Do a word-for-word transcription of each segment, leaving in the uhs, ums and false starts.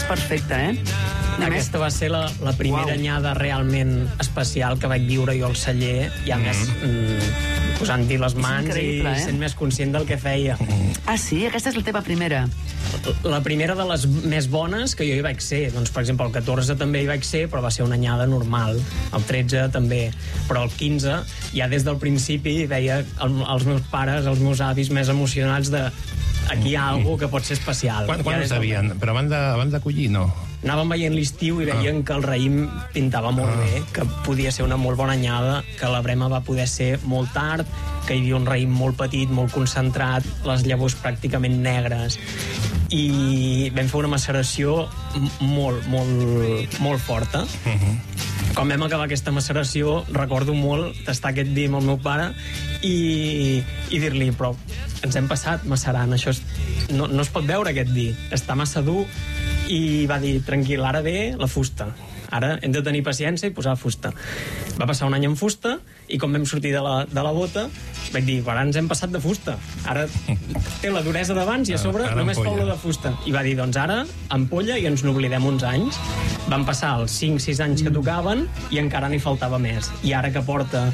perfecte, eh? A Aquesta va ser la, la primera Uau. anyada realment especial que vaig viure jo al celler, i a més mm, posant-hi les mans i increïble, eh? sent més conscient del que feia. Ah, sí? Aquesta és la teva primera. La primera de les més bones que jo hi vaig ser. Doncs, per exemple, el catorze també hi vaig ser, però va ser una anyada normal. El tretze també. Però el quinze, ja des del principi, veia el, els meus pares, els meus avis més emocionats de aquí hi ha alguna que pot ser especial. Quan, quan Ja ho des del- sabien? Però abans de, abans de collir, no? Anàvem veient l'estiu i veien que el raïm pintava molt bé, que podia ser una molt bona anyada, que la brema va poder ser molt tard, que hi havia un raïm molt petit, molt concentrat, les llavors pràcticament negres, i vam fer una maceració m- molt, molt, molt forta. Quan vam acabar aquesta maceració, recordo molt d'estar aquest dia amb el meu pare i, i dir-li, però ens hem passat macerant, això és, no, no es pot veure aquest vi, està massa dur. I va dir, tranquil, ara ve la fusta. Ara hem de tenir paciència i posar fusta. Va passar un any amb fusta i quan vam sortir de la, de la bota vaig dir, ara ens hem passat de fusta. Ara té la duresa d'abans i a sobre Ara- ara només fa ampolla. olor de fusta. I va dir, doncs ara ampolla i ens n'oblidem uns anys. Van passar els cinc sis anys que tocaven i encara n'hi faltava més. I ara que porta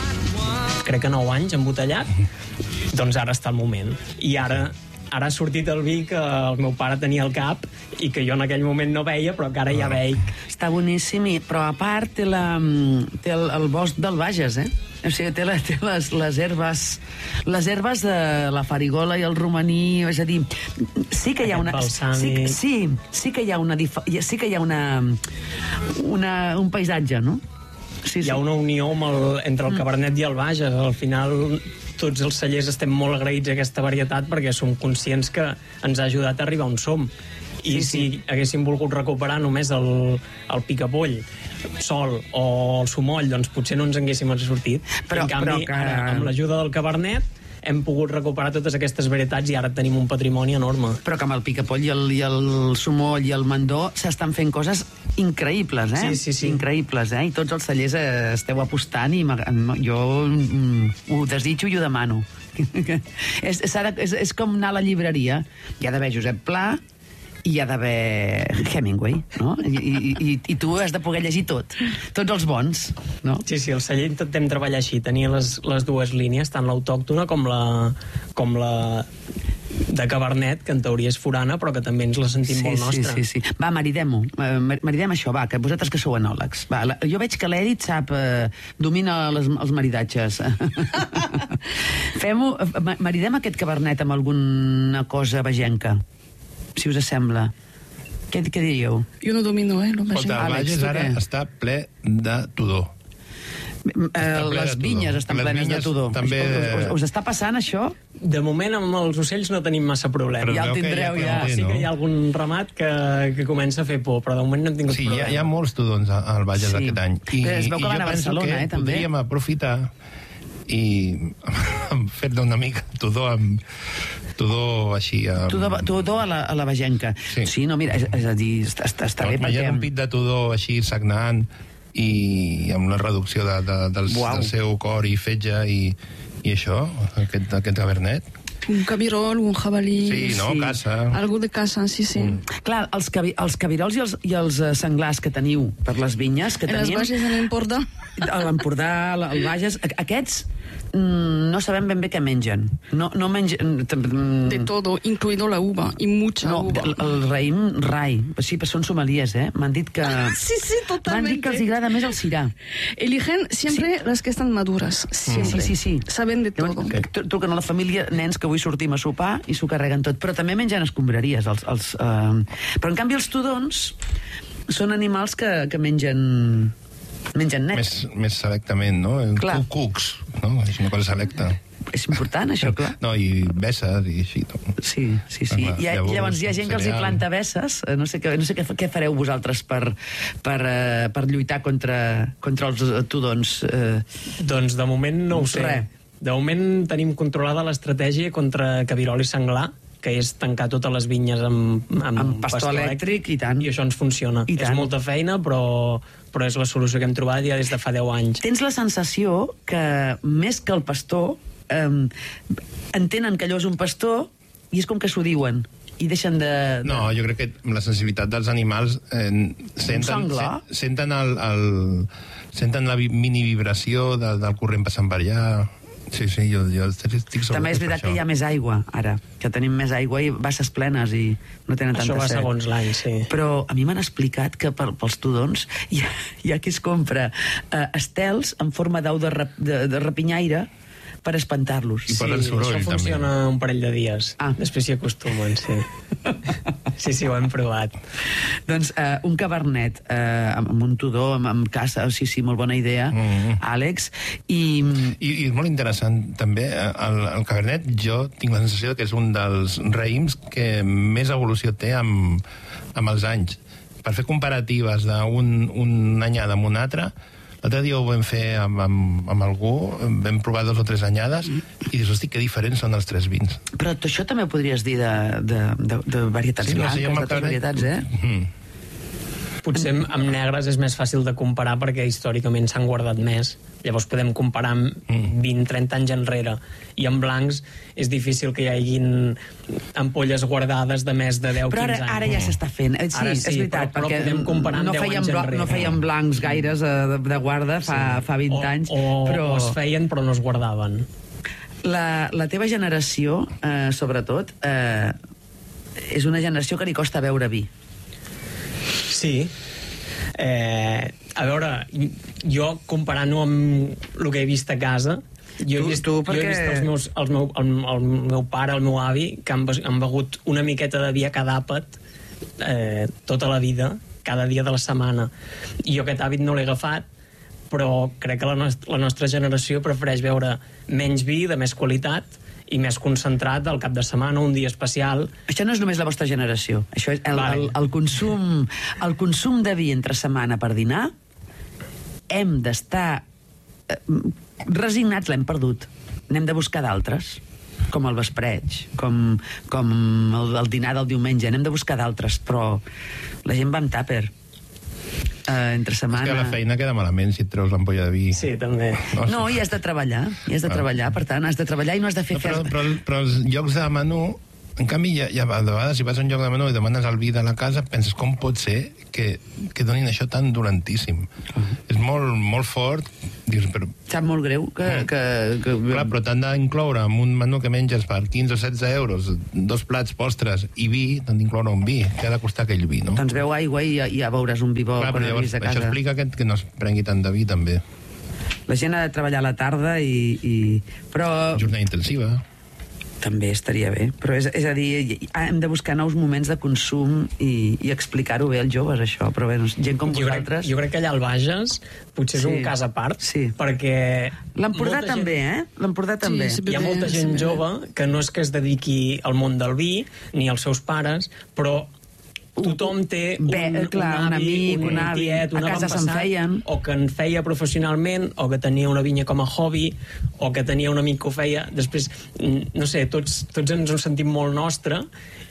crec que nou anys embotellat, doncs ara està el moment. I ara ara ha sortit el vi que el meu pare tenia al cap i que jo en aquell moment no veia, però que ara ja veig. Està boníssim, i, però a part té, la, té el, el bosc del Bages, eh? O sigui, té, la, té les, les herbes les herbes de la farigola i el romaní, és a dir, sí que hi ha Aquest una... balsàmic. Sí, sí, sí que hi ha una... dif- Sí que hi ha una, una un paisatge, no? Sí, Hi ha una unió amb el, entre el Cabernet i el Bages. Al final tots els cellers estem molt agraïts a aquesta varietat perquè som conscients que ens ha ajudat a arribar on som. I Sí, si haguéssim volgut recuperar només el, el picapoll sol o el sumoll, doncs potser no ens haguéssim sortit. Però- en canvi, però que- ara, amb l'ajuda del Cabernet, hem pogut recuperar totes aquestes varietats i ara tenim un patrimoni enorme. Però que amb el picapoll i el, i el sumoll i el mandó s'estan fent coses increïbles, eh? Sí, sí, sí. Increïbles, eh? I tots els cellers eh, esteu apostant i m'ag- jo mm, ho desitjo i ho demano. és, és, ara, és, és com anar a la llibreria. Hi ha d'haver Josep Pla i hi ha d'haver Hemingway, no? I, i, i, I tu has de poder llegir tot. Tots els bons, no? Sí, sí, al celler intentem treballar així, tenir les, les dues línies, tant l'autòctona com la, com la de Cabernet, que en teoria és forana, però que també ens la sentim Sí, molt sí, nostra. sí, sí. Va, maridem-ho. Eh, mar- Maridem això, va, que vosaltres que sou enòlegs. Va, la, jo veig que l'Èdit sap, eh, domina les, els maridatges. Fem-ho, eh, ma- maridem aquest Cabernet amb alguna cosa vegenca, si us sembla. Què, què diríeu? Jo no domino, eh? No Escolta, el Àlex, Bages tu ara què? està ple de tudor. Eh, ple de les tudor. vinyes estan Les plenes de vinyes tudor. també- Us, us, us està passant això? De moment amb els ocells no tenim massa problema. Però Ja el veu que tindreu, ja ja. té, Sí no? que hi ha algun ramat que, que comença a fer por, però de moment no hem tingut Sí, hi ha, problema. hi ha molts tudons a- al Bages Sí. aquest any. Però es veu que i van jo a penso Barcelona, que eh, també. podríem aprofitar i fer-ne una mica tudor amb tudor així amb... Tudor, tudor a, la, a la vegenca. Sí. Sí, no, mira, és, és a dir, està, està, està bé Menjar perquè... un pit de tudor així sagnant i amb la reducció de, de, del, Uau. del seu cor i fetge i, i això, aquest, aquest cabernet. Un cabirol, un jabalí... Sí, no? sí. Caça. Algo de caça, sí, sí. Mm. Clar, els, cabi els cabirols i els, i els eh, senglars que teniu per les vinyes, que En les tenim... Bages de l'Empordà. A l'Empordà, al al Bages... a- Aquests mm, no sabem ben bé què mengen. No, no mengen... mm, De todo, incluido la uva, y mucha No, uva. el, el raïm, rai. Sí, però són somaliers, eh? M'han dit que... Sí, sí, M'han totalmente. dit que els agrada més el cirà. Eligen siempre las que están maduras, siempre. Sí, sí, sí. Saben de todo. Que tru- Truquen a la família, nens que avui sortim a sopar i s'ho carreguen tot. Però també mengen escombraries. Els, els, eh... Però, en canvi, els tudons són animals que, que mengen... mengen net. Més, més selectament, no? Clar. Cucs, no? És una cosa selecta. És important, això, clar. No, i besses i així. No? Sí, sí, sí. Clar, Hi ha, llavors, llavors hi ha gent que els hi cereal. planta besses. Eh, No sé, què, no sé què, què fareu vosaltres per, per, eh, per lluitar contra, contra els eh, tudons. Eh, Doncs de moment no ho sé. Res. De moment tenim controlada l'estratègia contra cabirol i senglar, que és tancar totes les vinyes amb, amb, Amb pastor elèctric, i tant. I això ens funciona. I és tant. molta feina, però, però és la solució que hem trobat ja des de fa deu anys. Tens la sensació que, més que el pastor, eh, entenen que allò és un pastor i és com que s'ho diuen. i deixen de... de... No, jo crec que la sensibilitat dels animals eh, senten, senglar? se, senten, el, el, senten la vi- mini vibració de, del corrent passant per allà. Sí, sí, jo, jo estic segur. També és veritat que hi ha més aigua, ara, que tenim més aigua i basses plenes i no tenen Això tanta va set. segons l'any, sí. Però a mi m'han explicat que per, pels tudons hi ha, hi ha qui es compra eh, estels en forma d'au de, rap, de, de rapinyaire per espantar-los. I per el soroll, això funciona també. un parell de dies. Ah. Després s'hi acostumen, sí. Sí, sí, ho hem provat. Doncs eh, un cabernet eh, amb un tudó, amb, amb caça, sí, sí, molt bona idea, Mm. Àlex, i... I, I és molt interessant, també, el, el Cabernet, jo tinc la sensació que és un dels raïms que més evolució té amb, amb els anys. Per fer comparatives d'un un anyada amb un altre, l'altre dia ho vam fer amb, amb, amb algú, vam provar dos o tres anyades, i dius, hosti, que diferents són els tres vins. Però tu això també ho podries dir de, de, de, de varietats no sé, blanques, jo amb el d'altres Cabernet- varietats, eh? Mm. Potser amb, amb negres és més fàcil de comparar perquè històricament s'han guardat més. Llavors podem comparar amb vint trenta anys enrere. I amb blancs és difícil que hi haguin ampolles guardades de més de deu Però ara, quinze anys. ara ja s'està fent. Eh, Sí, Ara és sí, veritat, però- però perquè podem comparar amb no deu feien, anys blo- enrere. no feien blancs gaires eh, de, de guarda fa, fa vint o, anys, o, però o es feien però no es guardaven. la, la teva generació, eh, sobretot, eh, és una generació que li costa beure vi. Sí. Eh, a veure, jo comparant-ho amb el que he vist a casa, jo he Tu- vist, tu jo perquè- he vist els meus, els meu, el, el meu pare, el meu avi, que han, be- han begut una miqueta de vi a cada àpat eh, tota la vida, cada dia de la setmana. I jo aquest hàbit no l'he agafat, però crec que la, nost la nostra generació prefereix beure menys vi, de més qualitat, i més concentrat al cap de setmana, un dia especial. Això no és només la vostra generació. Això és el, Vale. el, el, consum, el consum de vi entre setmana per dinar, hem d'estar eh, resignats, l'hem perdut. N'hem de buscar d'altres, com el vespreig, com, com el, el dinar del diumenge. N'hem de buscar d'altres, però la gent va amb tàper. Eh, entre És setmana... que a la feina queda malament si et treus l'ampolla de vi. Sí, també. No, i has de treballar, i has de Ah. treballar, per tant, has de treballar i no has de fer No, però, festa. però, però els llocs de menú, en canvi, ja, ja, de vegades, si vas a un lloc de menú i demanes el vi de la casa, penses, com pot ser que, que donin això tan dolentíssim? Uh -huh. És molt, molt fort. Dius, però, Sap molt greu que... que, que... clar, però t'han d'incloure en un menú que menges per quinze o setze euros, dos plats, postres i vi, t'han d'incloure un vi. Què ha de costar aquell vi, no? Doncs beu aigua i ja, ja veuràs un vi bo Clar, quan però llavors, arribis a això casa. explica que, que no es prengui tant de vi, també. La gent ha de treballar a la tarda i... i... Però Jornada intensiva. també estaria bé. Però és, és a dir, hem de buscar nous moments de consum i, i explicar-ho bé als joves, això. Però bé, gent com Jo crec, vosaltres... jo crec que allà al Bages potser és Sí. un cas a part, Sí. perquè... L'Empordà molta també, gent, eh? L'Empordà també. sí. Hi ha molta Sí, gent sí. jove que no és que es dediqui al món del vi, ni als seus pares, però tothom té un, Bé, clar, un avi, amic, un avi. tiet, un A casa se'n avantpassat, feien. o que en feia professionalment, o que tenia una vinya com a hobby, o que tenia un amic que ho feia. Després, mm, no sé, tots, tots ens ho sentim molt nostre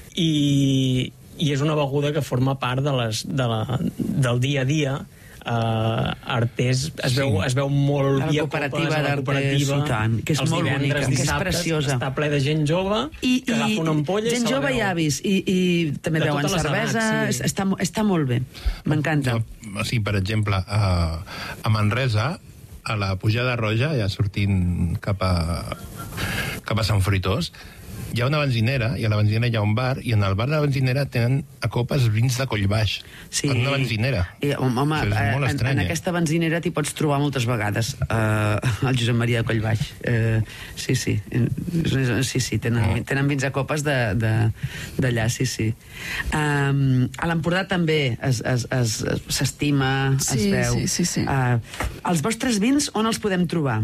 i, i és una beguda que forma part de les, de la, del dia a dia. Uh, Artés es, Sí. veu, es veu molt A la via cooperativa copes, a la d'Artés, cooperativa, i tant, que és els molt divendres, bonica, que és dissabtes, preciosa. està ple de gent jove I, que agafa una ampolla i gent se la jove i beu. avis, i, i també De beuen totes les cervesa, edats, sí. està, està molt bé, m'encanta. Jo, o sigui, per exemple, a, a Manresa, a la pujada roja, ja sortint cap a, cap a Sant Fruitós, hi ha una benzinera, i a la benzinera hi ha un bar, i en el bar de la benzinera tenen a copes vins de Collbaix. Sí. En una benzinera. I, home, home, Això és molt en, estrany, en eh? aquesta benzinera t'hi pots trobar moltes vegades uh, el Josep Maria de Collbaix. Uh, sí, sí. Eh, Sí, sí, tenen, tenen vins a copes de- de- d'allà, sí, sí. Um, a l'Empordà també es- es- es- es- s'estima, es, Sí, veu. sí, sí, sí. Uh, els vostres vins, on els podem trobar?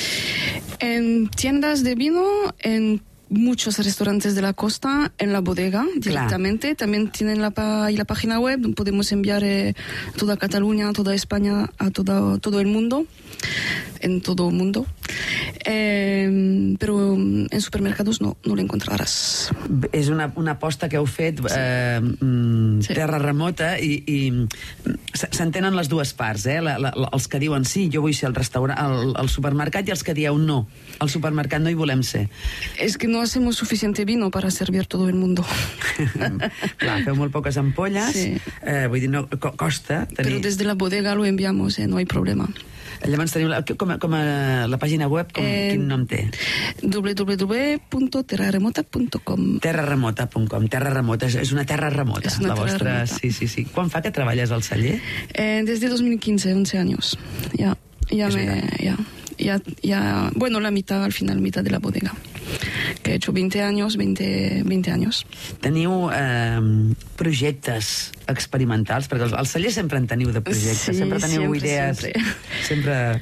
En tiendas de vino, en muchos restaurantes de la costa, en la bodega directamente. También tienen la, pa y la página web, podemos enviar eh, toda Cataluña, toda España, a toda, todo el mundo, en todo el mundo. Eh, però en supermercados no, no lo encontraràs. És una, una aposta que heu fet eh, mm, Sí. terra remota i, i s'entenen les dues parts, eh? La, la, els que diuen sí, jo vull ser al restaurant, al, al supermercat, i els que dieu no, al supermercat no hi volem ser. Es que no hacemos suficiente vino para servir todo el mundo. Clar, feu molt poques ampolles, sí. eh, vull dir, no, co costa tenir... Pero desde la bodega lo enviamos, eh, no hay problema. Llavors teniu la, com, a, com a la pàgina web, com, eh, quin nom té? w w w punt terra remota punt com. terra remota punt com. Terra remota, és, és una terra remota. És una la terra vostra... remota. Sí, sí, sí. Quan fa que treballes al celler? Eh, desde dos mil quince, once años. Ya, ya Es me... Ya, ya, ya, bueno, la mitad, al final, mitad de la bodega. Que he hecho veinte años, veinte, veinte años. Teniu eh, projectes experimentals? Perquè al celler sempre en teniu de projectes. Sí, sempre teniu siempre, idees. Siempre. sempre...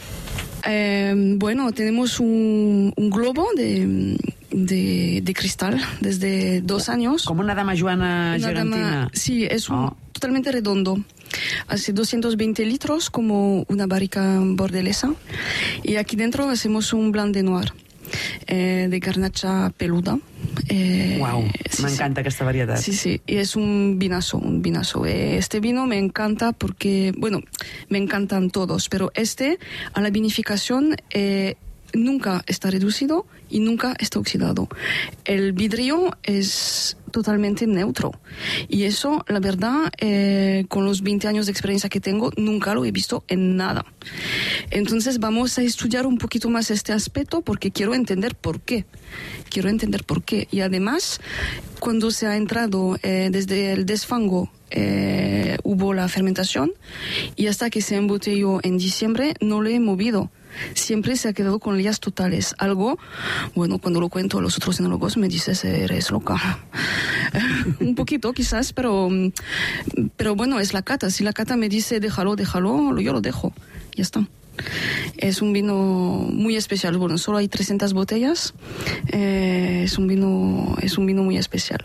Eh, bueno, tenemos un, un globo de, de, de cristal desde dos años. Com una dama Joana Una gegantina. dama- sí, es un, Oh. totalmente redondo. Hace doscientos veinte litros, como una barrica bordelesa. Y aquí dentro hacemos un blanc de noir, eh, de garnacha peluda. Eh, Uau, sí, m'encanta sí. aquesta varietat. Sí, sí, y es un vinazo, un vinazo. Eh, Este vino me encanta porque, bueno, me encantan todos, pero este, a la vinificación, eh, nunca está reducido y nunca está oxidado. El vidrio es totalmente neutro. Y eso, la verdad, eh, con los veinte años de experiencia que tengo, nunca lo he visto en nada. Entonces vamos a estudiar un poquito más este aspecto porque quiero entender por qué. Quiero entender por qué. Y además, cuando se ha entrado eh, desde el desfango, eh, hubo la fermentación y hasta que se embotelló en diciembre no le he movido. Siempre se ha quedado con lías totales. Algo, bueno, cuando lo cuento a los otros enólogos me dices, eres loca. Un poquito quizás, pero, pero bueno, es la cata. Si la cata me dice, déjalo, déjalo, yo lo dejo. Ya está. Es un vino muy especial. Bueno, solo hay trescientas botellas. Eh, es un vino, es un vino muy especial.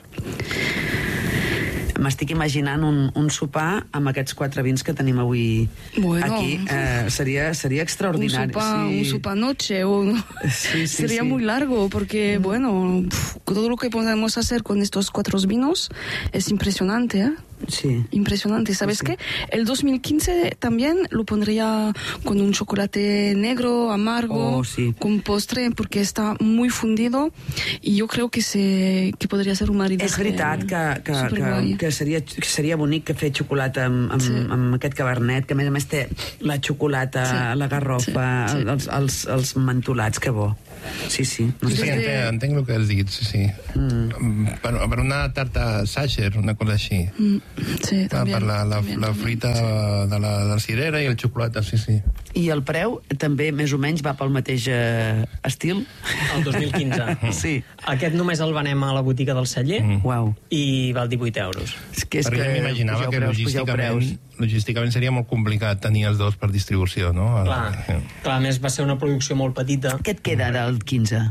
M'estic imaginant un, un sopar amb aquests quatre vins que tenim avui Bueno. aquí. Eh, seria, seria Un extraordinari. sopa, sí. un sopa noche o Sí, sí, sería sí. muy largo porque, bueno, pf, todo lo que podemos hacer con estos cuatro vinos es impresionante, ¿eh? Sí. Impresionante. ¿Sabes Sí, sí. qué? El dos mil quince también lo pondría con un chocolate negro, amargo, Oh, sí. con postre, porque está muy fundido y yo creo que se que podría ser un maridaje. És veritat que, que, que, superguai. que, seria, que seria bonic que fer xocolata amb, amb, Sí. amb aquest cabernet, que a més a més té la xocolata, Sí. la garrofa, Sí, sí. Els, els, els mentolats, que bo. Sí, sí. No Sí, sé. sí, entenc, entenc el que has dit, sí, sí. Mm. Per, per una tarta Sacher, una cosa així. Mm, sí, Ah, también, per la, la, también, la también, fruita sí. de la, de la cirera i el xocolata, sí, sí. I el preu també més o menys va pel mateix eh, estil? El dos mil quinze. Sí. Aquest només el venem a la botiga del celler Mm. Uau. i val divuit euros. És que és Perquè que jo m'imaginava pugeu que preus, pugeu logísticament, preus. logísticament seria molt complicat tenir els dos per distribució, no? Clar, Eh, clar, a més va ser una producció molt petita, Què et queda del quinze?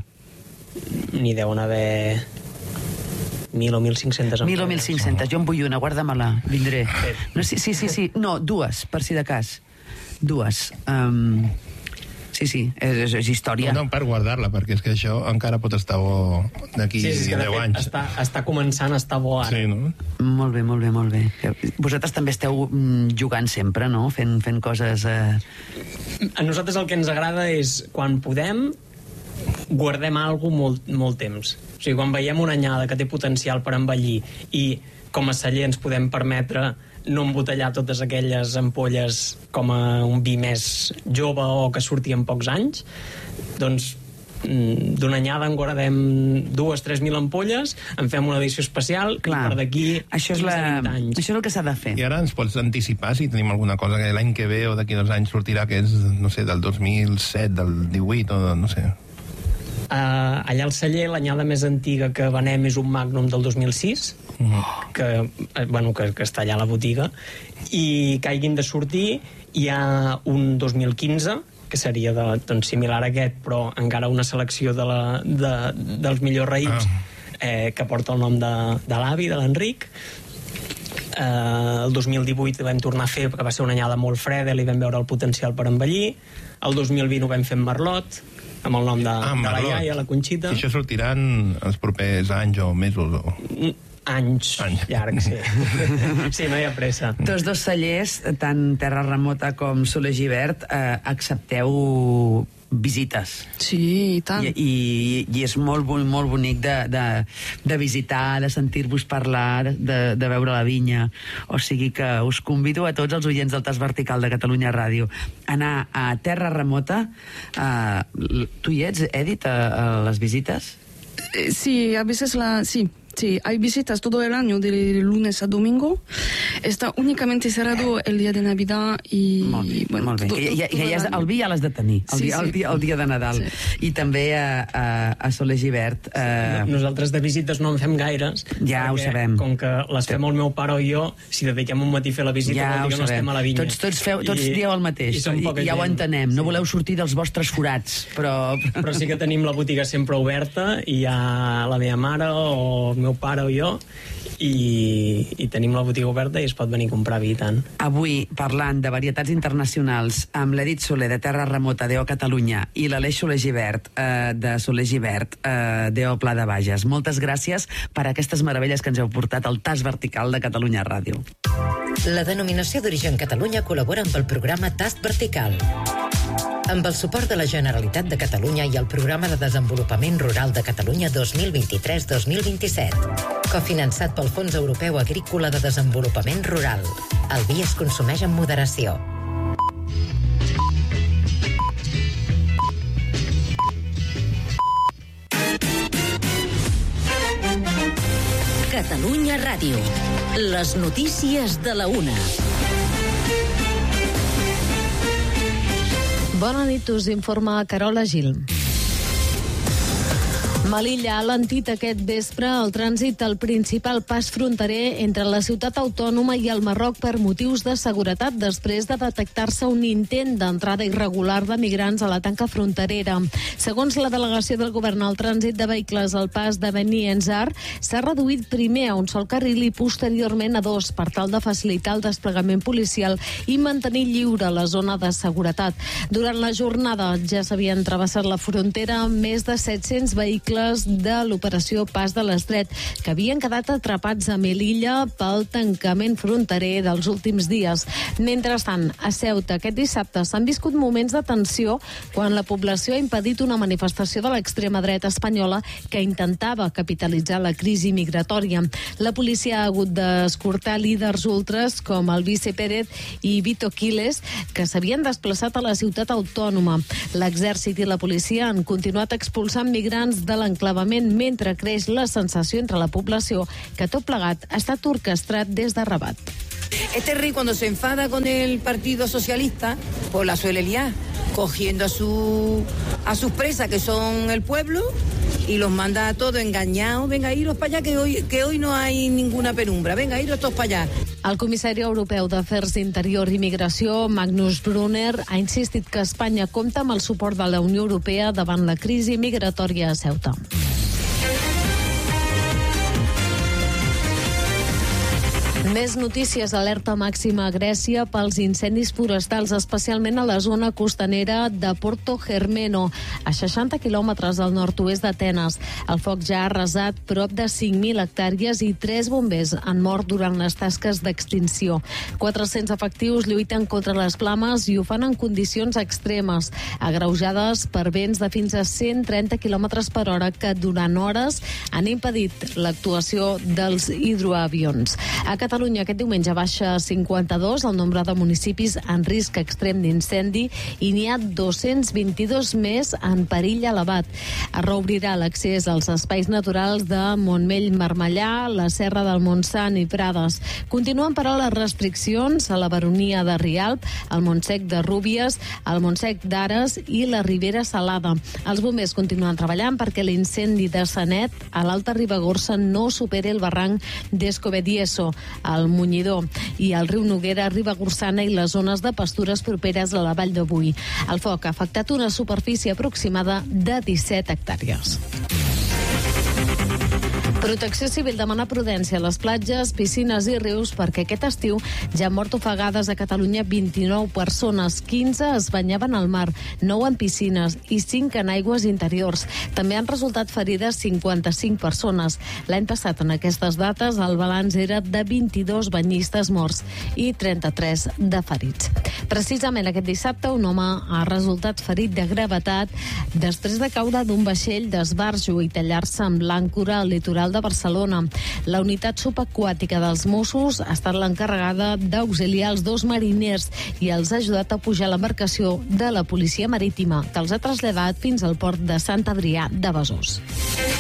n'hi deuen haver mil o mil cinc-centes Mil o mil cinc-centes. Jo en vull una, guarda-me-la, vindré. Sí. No, sí, sí, sí, sí. No, dues, per si de cas. Dues. Um, sí, sí, és, és, és història. No, per guardar-la, perquè és que això encara pot estar bo d'aquí Sí, sí, és que de deu fet anys. està, està començant a estar bo ara. Sí, no? Molt bé, molt bé, molt bé. Vosaltres també esteu mm, jugant sempre, no? Fent, fent coses... Eh... A nosaltres el que ens agrada és, quan podem, guardem alguna molt, molt temps. O sigui, quan veiem una anyada que té potencial per envellir i com a celler ens podem permetre no embotellar totes aquelles ampolles com a un vi més jove o que surti en pocs anys, doncs mm, d'una anyada en guardem dues, tres mil ampolles, en fem una edició especial Clar, i per d'aquí això, és la... vint anys. això és el que s'ha de fer. I ara ens pots anticipar si tenim alguna cosa que l'any que ve o d'aquí dos anys sortirà, que és, no sé, del dos mil set, del divuit o de, no sé... Uh, allà al celler l'anyada més antiga que venem és un Magnum del dos mil sis, Mm-hmm. que, eh, bueno, que, que està allà a la botiga, i que hagin de sortir hi ha un dos mil quinze que seria de, doncs, similar a aquest, però encara una selecció de la, de, dels millors raïms, Ah. eh, que porta el nom de, de l'avi, de l'Enric. Eh, el dos mil divuit ho vam tornar a fer, perquè va ser una anyada molt freda, li vam veure el potencial per envellir. El dos mil vint ho vam fer amb Merlot, amb el nom de, Ah, de la Merlot. iaia, la Conxita. I això sortiran els propers anys o mesos? O... Anys, Anys. llargs, sí. Sí, no hi ha pressa. Tots dos cellers, tant Terra Remota com Soler Gibert, eh, accepteu visites. Sí, i tant. I, i, i és molt, molt, molt bonic de, de, de visitar, de sentir-vos parlar, de, de veure la vinya. O sigui que us convido a tots els oients del Tas Vertical de Catalunya Ràdio a anar a Terra Remota. Uh, tu hi ets, Edith, a, a les visites? Eh, Sí, a veces la... Sí. Sí, hay visitas todo el año, de lunes a domingo. Está únicamente cerrado el día de Navidad y... Molt bé, bueno, molt bé. todo- Que, ja, todo que el ja és, año. el vi ja l'has de tenir, el, Sí, dia, el, sí. dia, el dia de Nadal. Sí. I també a, a, a Soler Gibert. Eh, Nosaltres de visites no en fem gaires. Ja ho perquè sabem. Com que les fem el meu pare o jo, si dediquem un matí a fer la visita, ja vol ho dir que no sabem. estem a la vinya. Tots, tots, feu, tots I- dieu el mateix. I, som I, poca ja ho gent. entenem. No voleu sortir dels vostres forats, però... Però sí que tenim la botiga sempre oberta i hi ha la meva mare o el meu pare o jo i, i tenim la botiga oberta i es pot venir a comprar vi i tant. Avui, parlant de varietats internacionals amb l'Edith Soler de Terra Remota d'E O Catalunya i l'Aleix Soler Gibert eh, de Soler Gibert eh, d'E O Pla de Bages. Moltes gràcies per aquestes meravelles que ens heu portat al Tas Vertical de Catalunya Ràdio. La denominació d'origen Catalunya col·labora amb el programa Tast Vertical. Amb el suport de la Generalitat de Catalunya i el Programa de Desenvolupament Rural de Catalunya dos mil vint-i-tres dos mil vint-i-set. Cofinançat pel Fons Europeu Agrícola de Desenvolupament Rural. El vi es consumeix amb moderació. Catalunya Ràdio. Les notícies de la una. Bona nit, us informa Carola Gil. Melilla ha alentit aquest vespre el trànsit al principal pas fronterer entre la ciutat autònoma i el Marroc per motius de seguretat després de detectar-se un intent d'entrada irregular de migrants a la tanca fronterera. Segons la delegació del govern, el trànsit de vehicles al pas de Beni Enzar s'ha reduït primer a un sol carril i posteriorment a dos per tal de facilitar el desplegament policial i mantenir lliure la zona de seguretat. Durant la jornada ja s'havien travessat la frontera més de set-cents vehicles de l'operació Pas de l'Estret, que havien quedat atrapats a Melilla pel tancament fronterer dels últims dies. Mentrestant, a Ceuta aquest dissabte s'han viscut moments de tensió quan la població ha impedit una manifestació de l'extrema dreta espanyola que intentava capitalitzar la crisi migratòria. La policia ha hagut d'escortar líders ultres com el Vice Pérez i Vito Quiles, que s'havien desplaçat a la ciutat autònoma. L'exèrcit i la policia han continuat expulsant migrants de l'enclavament mentre creix la sensació entre la població que tot plegat ha estat orquestrat des de Rabat. Este rey cuando se enfada con el Partido Socialista, pues la suele liar, cogiendo a, su, a sus presas, que son el pueblo, y los manda a todos engañados. Venga, iros para allá, que hoy, que hoy no hay ninguna penumbra. Venga, iros todos para allá. El comissari europeu d'Afers Interior i Migració, Magnus Brunner, ha insistit que Espanya compta amb el suport de la Unió Europea davant la crisi migratòria a Ceuta. Més notícies. Alerta màxima a Grècia pels incendis forestals, especialment a la zona costanera de Porto Germeno, a seixanta quilòmetres al nord-oest d'Atenes. El foc ja ha arrasat prop de cinc mil hectàrees i tres bombers han mort durant les tasques d'extinció. quatre-cents efectius lluiten contra les flames i ho fan en condicions extremes, agreujades per vents de fins a cent trenta quilòmetres per hora que durant hores han impedit l'actuació dels hidroavions. A Catalunya aquest diumenge baixa a cinquanta-dos el nombre de municipis en risc extrem d'incendi i n'hi ha dos-cents vint-i-dos més en perill elevat. Es reobrirà l'accés als espais naturals de Montmell-Marmellà, la Serra del Montsant i Prades. Continuen, però, les restriccions a la baronia de Rialp, al Montsec de Rúbies, al Montsec d'Ares i la Ribera Salada. Els bombers continuen treballant perquè l'incendi de Sanet a l'Alta Ribagorça no superi el barranc d'Escobedieso, al Munyidor, i al riu Noguera, Ribagorçana i les zones de pastures properes a la Vall de Boí. El foc ha afectat una superfície aproximada de disset hectàrees. Protecció Civil demana prudència a les platges, piscines i rius perquè aquest estiu ja han mort ofegades a Catalunya vint-i-nou persones, quinze es banyaven al mar, nou en piscines i cinc en aigües interiors. També han resultat ferides cinquanta-cinc persones. L'any passat, en aquestes dates, el balanç era de vint-i-dos banyistes morts i trenta-tres de ferits. Precisament aquest dissabte, un home ha resultat ferit de gravetat després de caure d'un vaixell d'esbarjo i tallar-se amb l'àncora al litoral de Barcelona. La unitat subaquàtica dels Mossos ha estat l'encarregada d'auxiliar els dos mariners i els ha ajudat a pujar l'embarcació de la policia marítima, que els ha traslladat fins al port de Sant Adrià de Besòs.